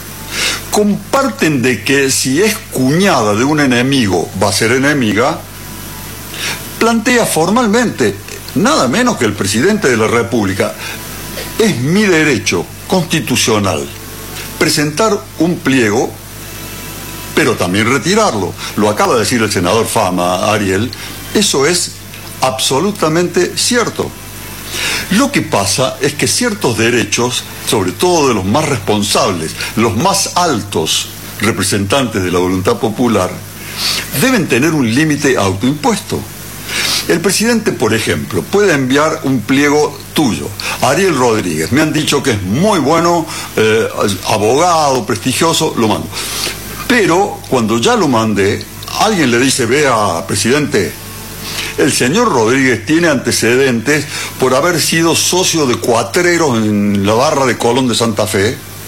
Comparten de que si es cuñada de un enemigo va a ser enemiga. Plantea formalmente, nada menos que el presidente de la República: es mi derecho constitucional presentar un pliego, pero también retirarlo. Lo acaba de decir el senador Fama, Ariel. Eso es absolutamente cierto. Lo que pasa es que ciertos derechos, sobre todo de los más responsables, los más altos representantes de la voluntad popular, deben tener un límite autoimpuesto. El presidente, por ejemplo, puede enviar un pliego tuyo, Ariel Rodríguez. Me han dicho que es muy bueno, eh, abogado, prestigioso, lo mando. Pero cuando ya lo mandé, alguien le dice: vea, presidente, el señor Rodríguez tiene antecedentes por haber sido socio de cuatreros en la barra de Colón de Santa Fe,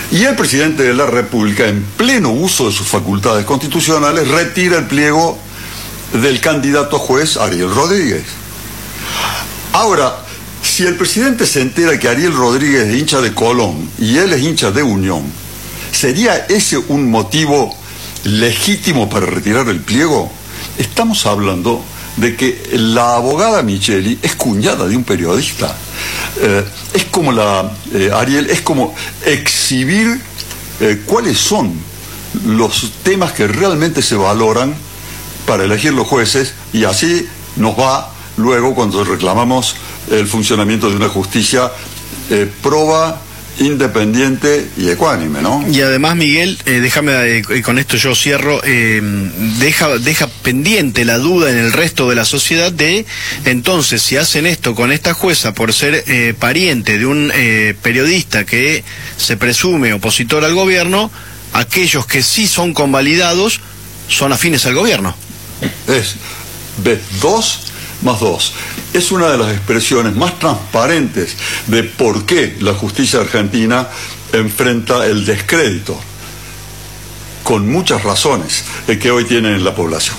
Y el presidente de la República, en pleno uso de sus facultades constitucionales, retira el pliego del candidato a juez Ariel Rodríguez. Ahora, si el presidente se entera que Ariel Rodríguez es hincha de Colón y él es hincha de Unión, ¿sería ese un motivo legítimo para retirar el pliego? Estamos hablando de que la abogada Micheli es cuñada de un periodista. Eh, es como la, eh, Ariel, es como exhibir eh, cuáles son los temas que realmente se valoran para elegir los jueces, y así nos va luego cuando reclamamos el funcionamiento de una justicia eh, proba, independiente y ecuánime, ¿no? Y además, Miguel, eh, déjame, eh, con esto yo cierro, eh, deja, deja pendiente la duda en el resto de la sociedad de, entonces, si hacen esto con esta jueza por ser eh, pariente de un eh, periodista que se presume opositor al gobierno, aquellos que sí son convalidados son afines al gobierno. Es, ves, dos más dos. Es una de las expresiones más transparentes de por qué la justicia argentina enfrenta el descrédito, con muchas razones, el que hoy tiene en la población.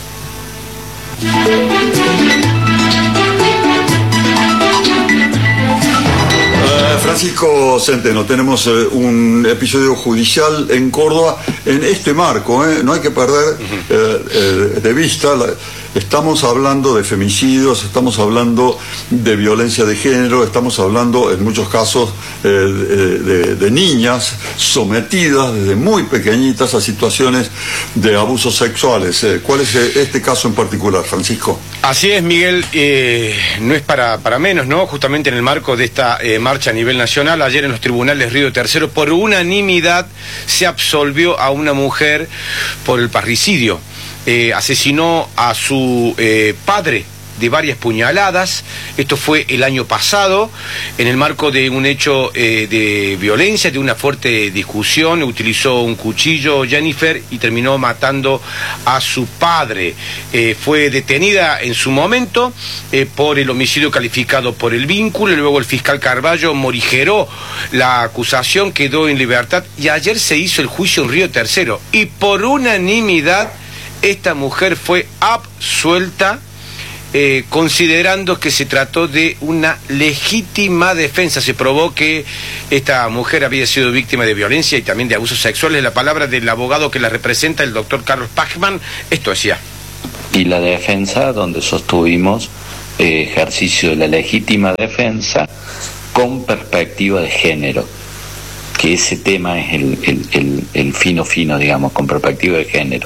Francisco Centeno, tenemos eh, un episodio judicial en Córdoba en este marco, eh, no hay que perder eh, eh, de vista, la, estamos hablando de femicidios, estamos hablando de violencia de género, estamos hablando en muchos casos eh, de, de, de niñas sometidas desde muy pequeñitas a situaciones de abusos sexuales. Eh, ¿Cuál es este caso en particular, Francisco? Así es, Miguel, eh, no es para, para menos, ¿no? Justamente en el marco de esta eh, marcha a nivel nacional, ayer en los tribunales Río Tercero, por unanimidad se absolvió a una mujer por el parricidio. Eh, asesinó a su eh, padre de varias puñaladas. Esto fue el año pasado, en el marco de un hecho eh, de violencia, de una fuerte discusión. Utilizó un cuchillo Jennifer y terminó matando a su padre. Eh, fue detenida en su momento eh, por el homicidio calificado por el vínculo. Luego el fiscal Carballo morigeró la acusación, quedó en libertad y ayer se hizo el juicio en Río Tercero. Y por unanimidad esta mujer fue absuelta, Eh, considerando que se trató de una legítima defensa. Se probó que esta mujer había sido víctima de violencia y también de abusos sexuales. La palabra del abogado que la representa, el doctor Carlos Pachman, esto decía. Y la defensa, donde sostuvimos eh, ejercicio de la legítima defensa con perspectiva de género, que ese tema es el, el, el, el fino fino, digamos, con perspectiva de género.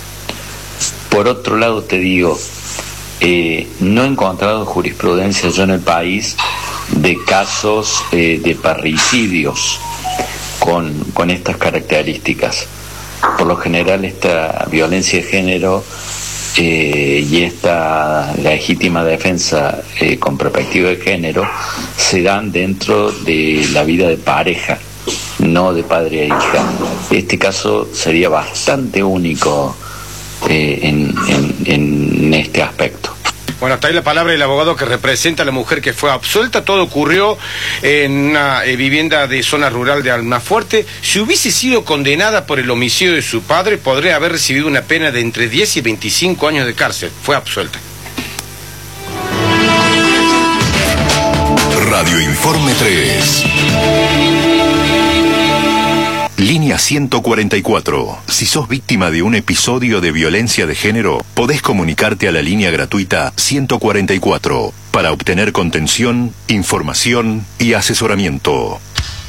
Por otro lado, te digo, Eh, no he encontrado jurisprudencia yo en el país de casos eh, de parricidios con, con estas características. Por lo general esta violencia de género eh, y esta legítima defensa eh, con perspectiva de género se dan dentro de la vida de pareja, no de padre e hija. Este caso sería bastante único Eh, en, en, en este aspecto. Bueno, hasta ahí la palabra del abogado que representa a la mujer que fue absuelta. Todo ocurrió en una eh, vivienda de zona rural de Almafuerte. Si hubiese sido condenada por el homicidio de su padre, podría haber recibido una pena de entre diez y veinticinco años de cárcel. Fue absuelta. Radio Informe tres. Línea ciento cuarenta y cuatro. Si sos víctima de un episodio de violencia de género, podés comunicarte a la línea gratuita ciento cuarenta y cuatro para obtener contención, información y asesoramiento.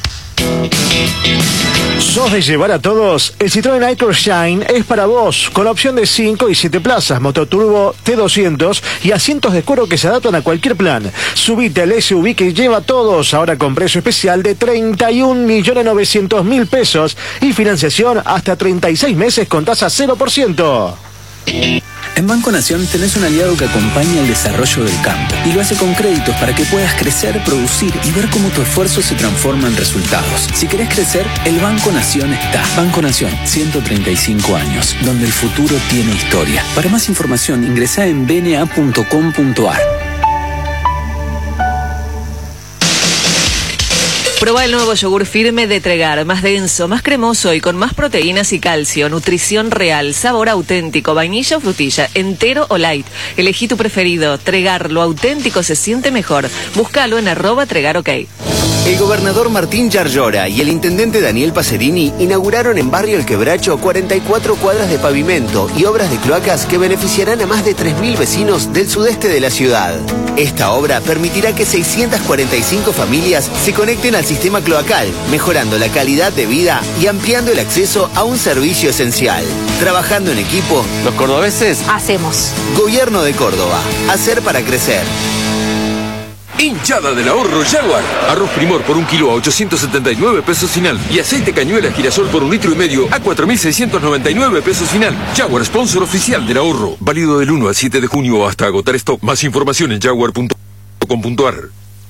¿Sos de llevar a todos? El Citroën Icor Shine es para vos, con opción de cinco y siete plazas, mototurbo T doscientos y asientos de cuero que se adaptan a cualquier plan. Subite al S U V que lleva a todos, ahora con precio especial de treinta y un millones novecientos mil pesos y financiación hasta treinta y seis meses con tasa cero por ciento. En Banco Nación tenés un aliado que acompaña el desarrollo del campo y lo hace con créditos para que puedas crecer, producir y ver cómo tu esfuerzo se transforma en resultados. Si querés crecer, el Banco Nación está. Banco Nación, ciento treinta y cinco años, donde el futuro tiene historia. Para más información, ingresá en b n a punto com punto a r. Probá el nuevo yogur firme de Tregar, más denso, más cremoso y con más proteínas y calcio, nutrición real, sabor auténtico, vainilla o frutilla, entero o light. Elegí tu preferido. Tregar, lo auténtico se siente mejor. Búscalo en arroba Tregar OK. El gobernador Martín Yarlora y el intendente Daniel Pacerini inauguraron en Barrio El Quebracho cuarenta y cuatro cuadras de pavimento y obras de cloacas que beneficiarán a más de tres mil vecinos del sudeste de la ciudad. Esta obra permitirá que seiscientas cuarenta y cinco familias se conecten al sistema cloacal, mejorando la calidad de vida y ampliando el acceso a un servicio esencial. Trabajando en equipo, los cordobeses hacemos. Gobierno de Córdoba. Hacer para crecer. Hinchada del ahorro Jaguar. Arroz Primor por un kilo a ochocientos setenta y nueve pesos final. Y aceite cañuela girasol por un litro y medio a cuatro mil seiscientos noventa y nueve pesos final. Jaguar, sponsor oficial del ahorro. Válido del uno al siete de junio hasta agotar stock. Más información en jaguar punto com punto a r.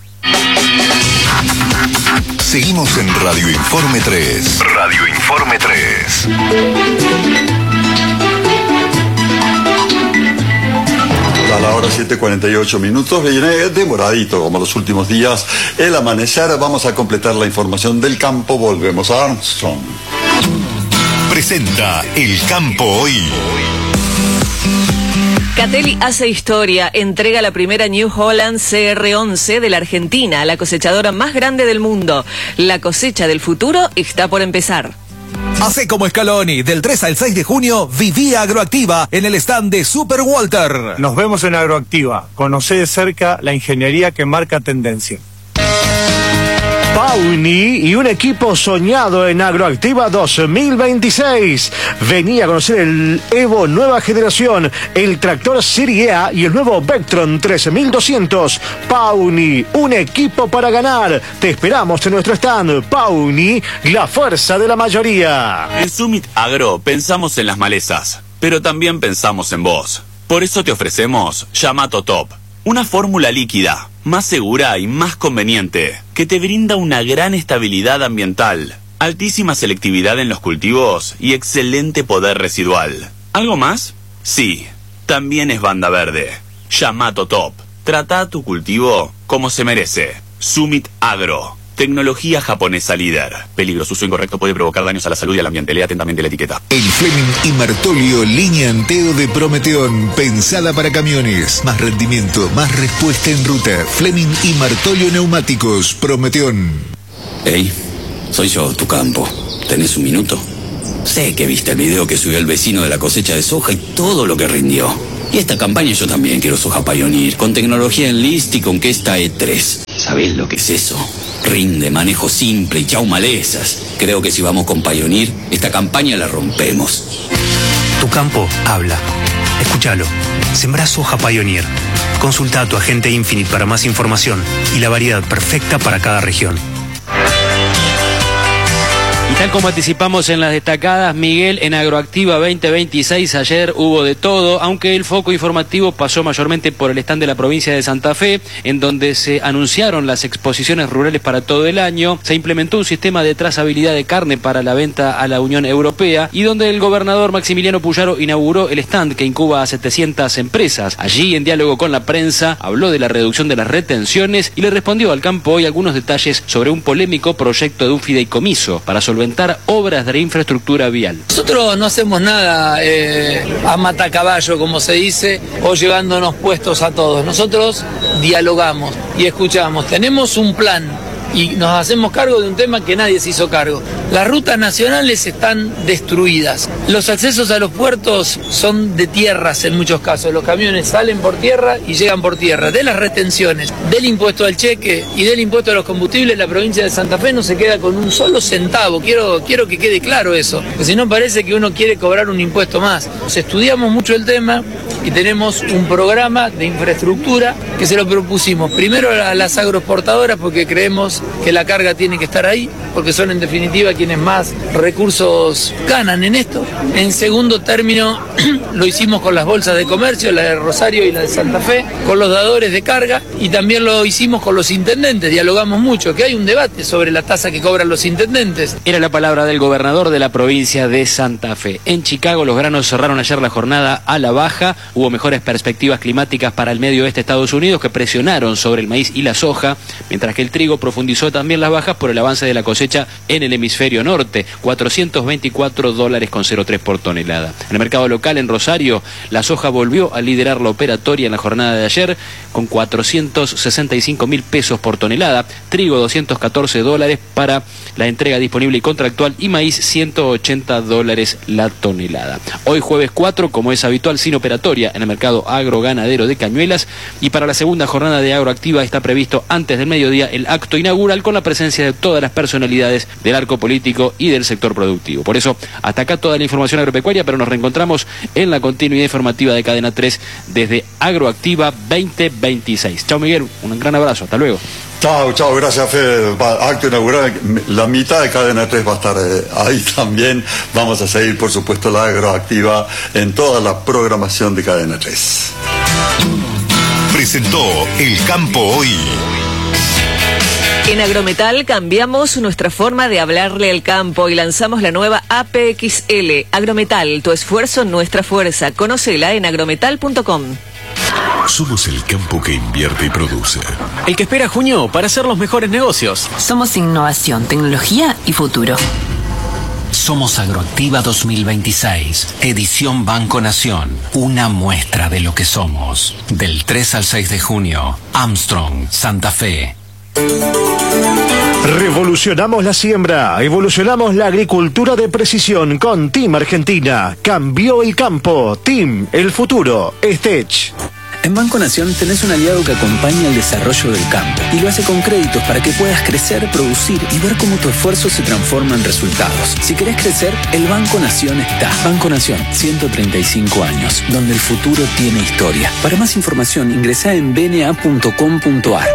Seguimos en Radio Informe tres. Radio Informe tres. A la hora siete cuarenta y ocho minutos, viene demoradito como los últimos días el amanecer. Vamos a completar la información del campo. Volvemos a Armstrong. Presenta El Campo Hoy. Catelli hace historia, entrega la primera New Holland C R once de la Argentina, la cosechadora más grande del mundo. La cosecha del futuro está por empezar. Hacé como Scaloni, del tres al seis de junio, viví Agroactiva en el stand de Super Walter. Nos vemos en Agroactiva. Conocé de cerca la ingeniería que marca tendencia. Pauni y un equipo soñado en Agroactiva dos mil veintiséis. Venía a conocer el Evo Nueva Generación, el tractor Serie A y el nuevo Vectron trece mil doscientos. Pauni, un equipo para ganar. Te esperamos en nuestro stand. Pauni, la fuerza de la mayoría. En Summit Agro pensamos en las malezas, pero también pensamos en vos. Por eso te ofrecemos Yamato Top, una fórmula líquida, más segura y más conveniente, que te brinda una gran estabilidad ambiental, altísima selectividad en los cultivos y excelente poder residual. ¿Algo más? Sí, también es banda verde. Yamato Top. Trata tu cultivo como se merece. Summit Agro. Tecnología japonesa líder. Peligro, su uso incorrecto puede provocar daños a la salud y al ambiente. Lea atentamente la etiqueta. El Fleming y Martolio, línea Anteo de Prometeón, pensada para camiones. Más rendimiento, más respuesta en ruta. Fleming y Martolio Neumáticos, Prometeón. Hey, soy yo, tu campo. ¿Tenés un minuto? Sé que viste el video que subió el vecino de la cosecha de soja y todo lo que rindió. Y esta campaña yo también quiero soja Pioneer, con tecnología Enlist y con Kesta E tres. ¿Sabés lo que es eso? Rinde, manejo simple y chau malezas. Creo que si vamos con Pioneer, esta campaña la rompemos. Tu campo habla. Escúchalo. Sembrá soja Pioneer. Consulta a tu agente Infinite para más información y la variedad perfecta para cada región. Y tal como anticipamos en las destacadas, Miguel, en Agroactiva veinte veintiséis ayer hubo de todo, aunque el foco informativo pasó mayormente por el stand de la provincia de Santa Fe, en donde se anunciaron las exposiciones rurales para todo el año, se implementó un sistema de trazabilidad de carne para la venta a la Unión Europea y donde el gobernador Maximiliano Puyaro inauguró el stand que incuba a setecientas empresas. Allí, en diálogo con la prensa, habló de la reducción de las retenciones y le respondió al Campo Hoy algunos detalles sobre un polémico proyecto de un fideicomiso para solventar obras de infraestructura vial. Nosotros no hacemos nada eh, a matacaballo, como se dice, o llevándonos puestos a todos. Nosotros dialogamos y escuchamos. Tenemos un plan y nos hacemos cargo de un tema que nadie se hizo cargo. Las rutas nacionales están destruidas. Los accesos a los puertos son de tierras en muchos casos. Los camiones salen por tierra y llegan por tierra. De las retenciones, del impuesto al cheque y del impuesto a los combustibles, la provincia de Santa Fe no se queda con un solo centavo. Quiero, quiero que quede claro eso, porque si no parece que uno quiere cobrar un impuesto más. Nos estudiamos mucho el tema y tenemos un programa de infraestructura que se lo propusimos primero a las agroexportadoras porque creemos que la carga tiene que estar ahí, porque son en definitiva quienes más recursos ganan en esto. En segundo término, lo hicimos con las bolsas de comercio, la de Rosario y la de Santa Fe, con los dadores de carga y también lo hicimos con los intendentes. Dialogamos mucho, que hay un debate sobre la tasa que cobran los intendentes. Era la palabra del gobernador de la provincia de Santa Fe. En Chicago, los granos cerraron ayer la jornada a la baja. Hubo mejores perspectivas climáticas para el medio oeste de Estados Unidos que presionaron sobre el maíz y la soja, mientras que el trigo profundizó profundizó también las bajas por el avance de la cosecha en el hemisferio norte, cuatrocientos veinticuatro dólares con cero tres por tonelada. En el mercado local en Rosario, la soja volvió a liderar la operatoria en la jornada de ayer con cuatrocientos sesenta y cinco mil pesos por tonelada, trigo doscientos catorce dólares para la entrega disponible y contractual y maíz ciento ochenta dólares la tonelada. Hoy jueves cuatro, como es habitual, sin operatoria en el mercado agroganadero de Cañuelas, y para la segunda jornada de Agroactiva está previsto antes del mediodía el acto inaugural con la presencia de todas las personalidades del arco político y del sector productivo. Por eso, hasta acá toda la información agropecuaria, pero nos reencontramos en la continuidad informativa de Cadena tres desde Agroactiva veinte veintiséis. Chao Miguel, un gran abrazo, hasta luego. Chao, chao, gracias Fede. Acto inaugural, la mitad de Cadena tres va a estar eh, ahí también. Vamos a seguir, por supuesto, la Agroactiva en toda la programación de Cadena tres. Presentó El Campo Hoy. En Agrometal cambiamos nuestra forma de hablarle al campo y lanzamos la nueva A P X L. Agrometal, tu esfuerzo, nuestra fuerza. Conócela en agrometal punto com. Somos el campo que invierte y produce. El que espera junio para hacer los mejores negocios. Somos innovación, tecnología y futuro. Somos Agroactiva dos mil veintiséis, edición Banco Nación, una muestra de lo que somos. Del tres al seis de junio, Armstrong, Santa Fe. Revolucionamos la siembra, evolucionamos la agricultura de precisión con Team Argentina. Cambió el campo, Team, el futuro, Estech. En Banco Nación tenés un aliado que acompaña el desarrollo del campo y lo hace con créditos para que puedas crecer, producir y ver cómo tu esfuerzo se transforma en resultados. Si querés crecer, el Banco Nación está. Banco Nación, ciento treinta y cinco años, donde el futuro tiene historia. Para más información, ingresá en b n a punto com punto a r.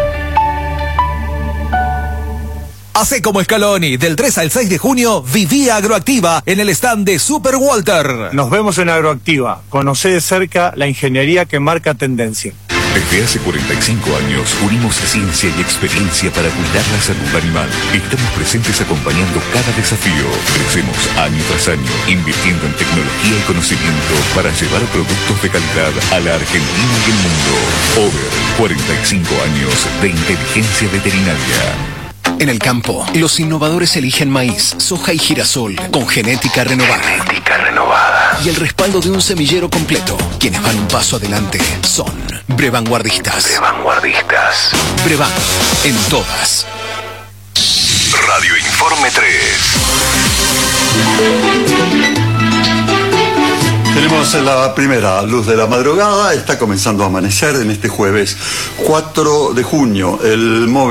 Hacé como Scaloni, del tres al seis de junio, viví Agroactiva en el stand de Super Walter. Nos vemos en Agroactiva. Conocé de cerca la ingeniería que marca tendencia. Desde hace cuarenta y cinco años unimos ciencia y experiencia para cuidar la salud animal. Estamos presentes acompañando cada desafío. Crecemos año tras año, invirtiendo en tecnología y conocimiento para llevar productos de calidad a la Argentina y el mundo. Over, cuarenta y cinco años de inteligencia veterinaria. En el campo, los innovadores eligen maíz, soja y girasol con genética renovada. Genética renovada. Y el respaldo de un semillero completo. Quienes van un paso adelante son Brevanguardistas. Brevanguardistas. Brevan, en todas. Radio Informe tres. Tenemos la primera luz de la madrugada, está comenzando a amanecer en este jueves cuatro de junio. El móvil